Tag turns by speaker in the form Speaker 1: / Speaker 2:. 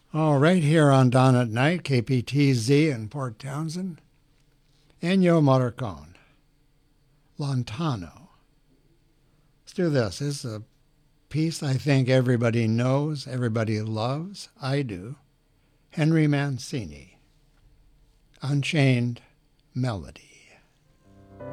Speaker 1: Oh, right here on Dawn at Night, KPTZ in Port Townsend. Ennio Morricone, Lontano. Let's do this. This is a piece I think everybody knows, everybody loves. I do. Henry Mancini, Unchained Melody.